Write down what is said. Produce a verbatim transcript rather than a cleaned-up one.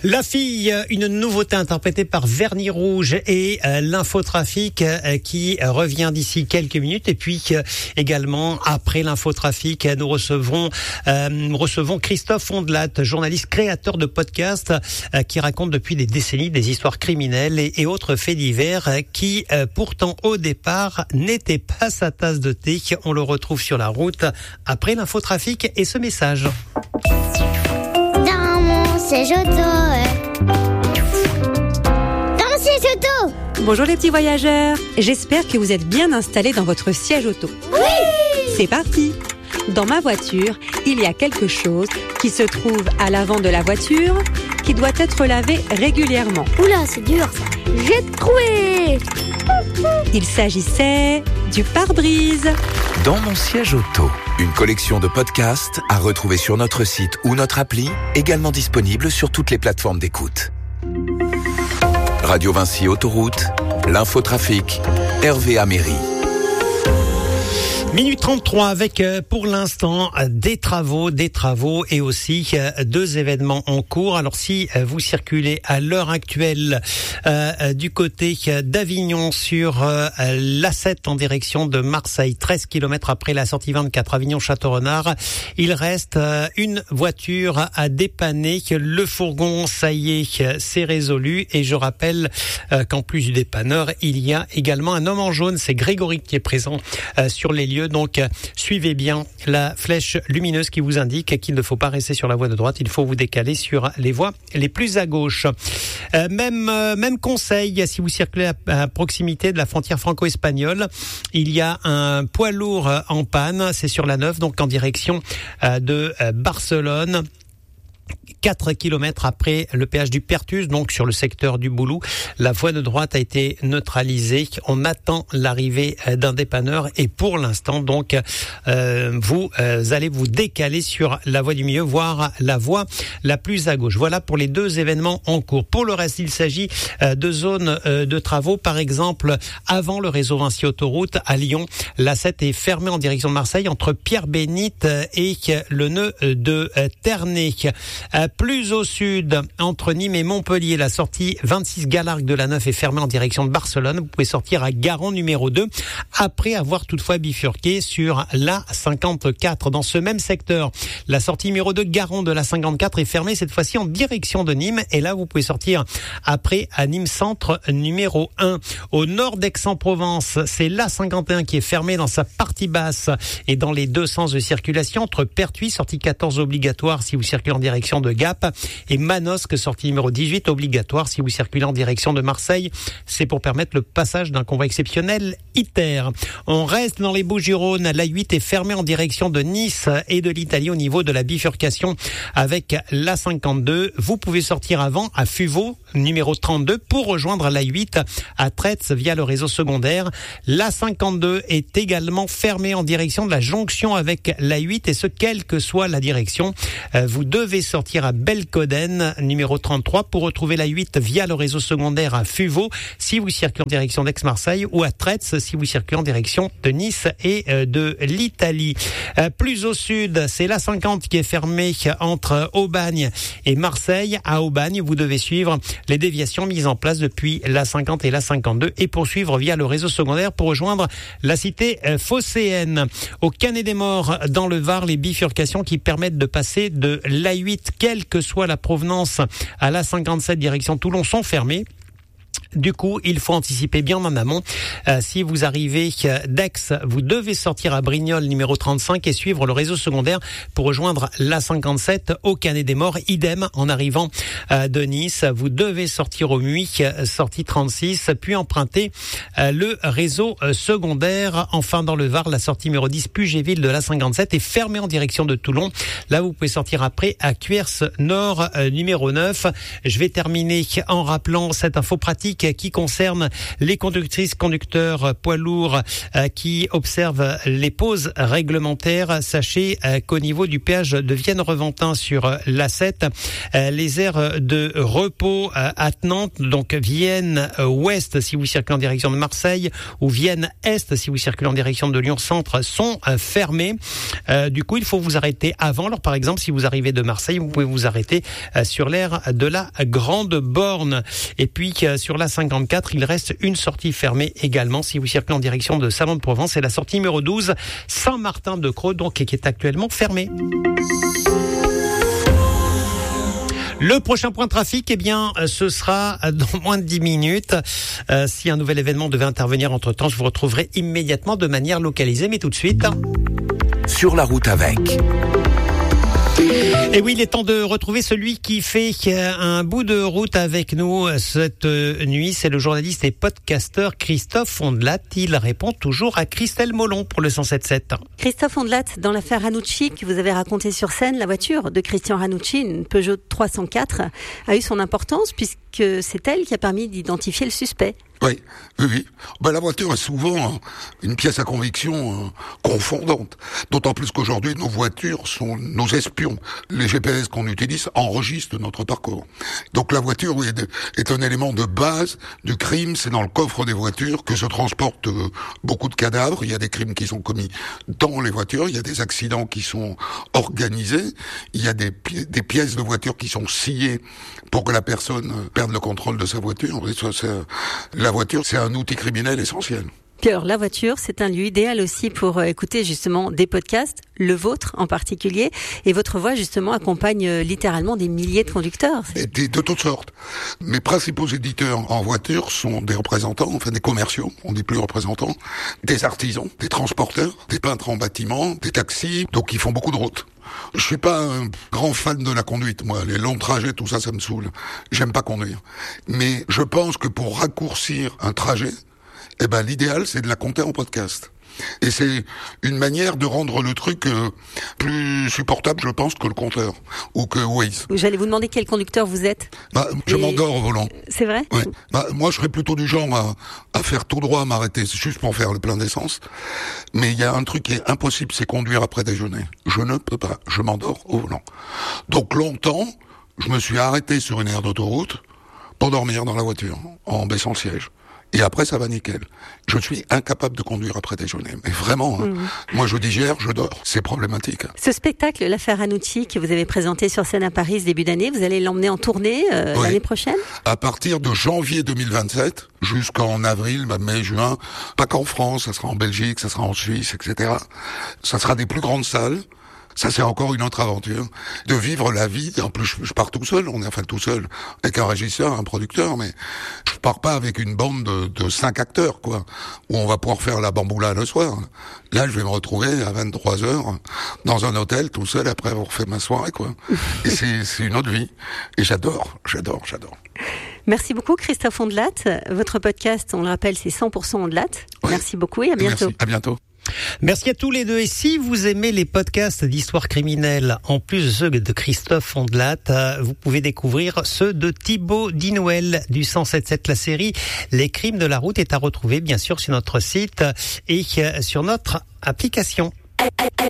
La fille, une nouveauté interprétée par Vernis Rouge et euh, l'infotrafic euh, qui revient d'ici quelques minutes. Et puis euh, également après l'infotrafic, nous recevrons euh, nous recevons Christophe Ondelat, journaliste créateur de podcasts euh, qui raconte depuis des décennies des histoires criminelles et, et autres faits divers euh, qui euh, pourtant au départ n'étaient pas sa tasse de thé. On le retrouve sur la route après l'infotrafic et ce message. Dans mon siège auto. Dans mon siège auto. Bonjour les petits voyageurs. J'espère que vous êtes bien installés dans votre siège auto. Oui. C'est parti. Dans ma voiture, il y a quelque chose qui se trouve à l'avant de la voiture qui doit être lavé régulièrement. Oula, c'est dur ça. J'ai trouvé. Il s'agissait du pare-brise. Dans mon siège auto, une collection de podcasts à retrouver sur notre site ou notre appli, également disponible sur toutes les plateformes d'écoute. Radio Vinci Autoroute, l'infotrafic, Hervé Améry. Minute trente-trois avec euh, pour l'instant euh, des travaux, des travaux et aussi euh, deux événements en cours. Alors si euh, vous circulez à l'heure actuelle euh, euh, du côté euh, d'Avignon sur euh, l'A sept en direction de Marseille, treize kilomètres après la sortie vingt-quatre Avignon-Château-Renard, il reste euh, une voiture à dépanner. Le fourgon, ça y est, c'est résolu. Et je rappelle euh, qu'en plus du dépanneur, il y a également un homme en jaune. C'est Grégory qui est présent euh, sur les lieux. Donc, euh, suivez bien la flèche lumineuse qui vous indique qu'il ne faut pas rester sur la voie de droite. Il faut vous décaler sur les voies les plus à gauche. Euh, même, euh, même conseil, si vous circulez à, à proximité de la frontière franco-espagnole, il y a un poids lourd en panne. C'est sur la neuf, donc en direction euh, de euh, Barcelone. quatre kilomètres après le péage du Pertus, donc sur le secteur du Boulou. La voie de droite a été neutralisée. On attend l'arrivée d'un dépanneur et pour l'instant, donc, euh, vous euh, allez vous décaler sur la voie du milieu, voire la voie la plus à gauche. Voilà pour les deux événements en cours. Pour le reste, il s'agit euh, de zones euh, de travaux. Par exemple, avant le réseau Vinci Autoroute à Lyon, l'A sept est fermée en direction de Marseille entre Pierre-Bénite et le nœud de Ternay. Plus au sud, entre Nîmes et Montpellier, la sortie vingt-six Galargue de la neuf est fermée en direction de Barcelone. Vous pouvez sortir à Garon numéro deux, après avoir toutefois bifurqué sur l'A cinquante-quatre. Dans ce même secteur, la sortie numéro deux Garon de la cinquante-quatre est fermée cette fois-ci en direction de Nîmes. Et là, vous pouvez sortir après à Nîmes Centre numéro un. Au nord d'Aix-en-Provence, c'est l'A cinquante et un qui est fermée dans sa partie basse et dans les deux sens de circulation entre Pertuis, sortie quatorze obligatoire si vous circulez en direction de Gap, et Manosque, sortie numéro dix-huit, obligatoire si vous circulez en direction de Marseille. C'est pour permettre le passage d'un convoi exceptionnel ITER. On reste dans les Bouches-du-Rhône. L'A huit est fermée en direction de Nice et de l'Italie au niveau de la bifurcation avec l'A cinquante-deux. Vous pouvez sortir avant à Fuveau, numéro trente-deux, pour rejoindre l'A huit à Traitz via le réseau secondaire. L'A cinquante-deux est également fermée en direction de la jonction avec l'A huit et ce, quelle que soit la direction. Vous devez sortir à Belcoden, numéro trente-trois, pour retrouver l'A huit via le réseau secondaire à Fuveau, si vous circulez en direction d'Aix-Marseille, ou à Traitz, si vous circulez en direction de Nice et de l'Italie. Plus au sud, c'est l'A cinquante qui est fermée entre Aubagne et Marseille. À Aubagne, vous devez suivre les déviations mises en place depuis l'A cinquante et l'A cinquante-deux et poursuivre via le réseau secondaire pour rejoindre la cité phocéenne. Au Canet-des-Morts, dans le Var, les bifurcations qui permettent de passer de l'A huit, quelle que soit la provenance, à l'A cinquante-sept direction Toulon sont fermées. Du coup, il faut anticiper bien en amont. Euh, si vous arrivez d'Aix, vous devez sortir à Brignoles, numéro trente-cinq, et suivre le réseau secondaire pour rejoindre l'A cinquante-sept au Canet-des-Morts. Idem, en arrivant euh, de Nice, vous devez sortir au Muy, sortie trente-six, puis emprunter euh, le réseau euh, secondaire. Enfin, dans le Var, la sortie numéro dix, Puget-Ville de l'A cinquante-sept, est fermée en direction de Toulon. Là, vous pouvez sortir après à Cuers Nord, euh, numéro neuf. Je vais terminer en rappelant cette info pratique qui concerne les conductrices, conducteurs, poids lourds euh, qui observent les pauses réglementaires. Sachez euh, qu'au niveau du péage de Vienne-Reventin sur euh, l'A sept, euh, les aires de repos euh, attenantes, donc Vienne euh, Ouest si vous circulez en direction de Marseille ou Vienne Est si vous circulez en direction de Lyon-Centre, sont euh, fermées. Euh, du coup, il faut vous arrêter avant. Alors, par exemple, si vous arrivez de Marseille, vous pouvez vous arrêter euh, sur l'aire de la Grande Borne. Et puis, euh, sur l'A cinquante-quatre, il reste une sortie fermée également si vous circulez en direction de Salon-de-Provence. C'est la sortie numéro douze, Saint-Martin-de-Creux, donc, qui est actuellement fermée. Le prochain point de trafic, eh bien, ce sera dans moins de dix minutes. Euh, si un nouvel événement devait intervenir entre-temps, je vous retrouverai immédiatement de manière localisée. Mais tout de suite... Sur la route avec... Et oui, il est temps de retrouver celui qui fait un bout de route avec nous cette nuit. C'est le journaliste et podcasteur Christophe Ondelat. Il répond toujours à Christelle Molon pour le cent sept sept. Christophe Ondelat, dans l'affaire Ranucci que vous avez racontée sur scène, la voiture de Christian Ranucci, une Peugeot trois cent quatre, a eu son importance puisque c'est elle qui a permis d'identifier le suspect. Oui, oui, oui. Ben, la voiture est souvent une pièce à conviction euh, confondante. D'autant plus qu'aujourd'hui, nos voitures sont nos espions. Les G P S qu'on utilise enregistrent notre parcours. Donc la voiture oui, est un élément de base du crime. C'est dans le coffre des voitures que se transportent euh, beaucoup de cadavres. Il y a des crimes qui sont commis dans les voitures. Il y a des accidents qui sont organisés. Il y a des, pi- des pièces de voiture qui sont sciées pour que la personne perde le contrôle de sa voiture. Et ça, c'est, la voiture, c'est un outil criminel essentiel. Puis alors, la voiture, c'est un lieu idéal aussi pour euh, écouter justement des podcasts, le vôtre en particulier, et votre voix justement accompagne euh, littéralement des milliers de conducteurs. Et des, de toutes sortes. Mes principaux éditeurs en voiture sont des représentants, enfin des commerciaux, on dit plus représentants, des artisans, des transporteurs, des peintres en bâtiment, des taxis, donc ils font beaucoup de routes. Je suis pas un grand fan de la conduite, moi. Les longs trajets, tout ça, ça me saoule. J'aime pas conduire. Mais je pense que pour raccourcir un trajet, eh ben, l'idéal, c'est de la compter en podcast. Et c'est une manière de rendre le truc euh, plus supportable, je pense, que le compteur ou que Waze. J'allais vous demander quel conducteur vous êtes. Bah, je Et... m'endors au volant. C'est vrai ? Ouais. Bah, moi, je serais plutôt du genre à, à faire tout droit, à m'arrêter juste pour faire le plein d'essence. Mais il y a un truc qui est impossible, c'est conduire après déjeuner. Je ne peux pas. Je m'endors au volant. Donc longtemps, je me suis arrêté sur une aire d'autoroute pour dormir dans la voiture, en baissant le siège. Et après, ça va nickel. Je suis incapable de conduire après déjeuner. Mais vraiment, hein, mmh. moi je digère, je dors. C'est problématique. Ce spectacle, l'affaire Ranucci, que vous avez présenté sur scène à Paris ce début d'année, vous allez l'emmener en tournée euh, oui. l'année prochaine ? À partir de janvier deux mille vingt-sept, jusqu'en avril, bah, mai, juin, pas qu'en France, ça sera en Belgique, ça sera en Suisse, et cetera. Ça sera des plus grandes salles. Ça, c'est encore une autre aventure. De vivre la vie. En plus, je, je pars tout seul. On est enfin tout seul. Avec un régisseur, un producteur, mais je pars pas avec une bande de, de cinq acteurs, quoi. Où on va pouvoir faire la bamboula le soir. Là, je vais me retrouver à vingt-trois heures dans un hôtel tout seul après avoir fait ma soirée, quoi. Et c'est, c'est une autre vie. Et j'adore, j'adore, j'adore. Merci beaucoup, Christophe Ondelat. Votre podcast, on le rappelle, c'est cent pour cent Ondelat. Oui. Merci beaucoup et à bientôt. Merci. À bientôt. Merci à tous les deux. Et si vous aimez les podcasts d'histoire criminelle, en plus de ceux de Christophe Ondelat, vous pouvez découvrir ceux de Thibaut Dinouel du cent sept sept. La série Les crimes de la route est à retrouver bien sûr sur notre site et sur notre application.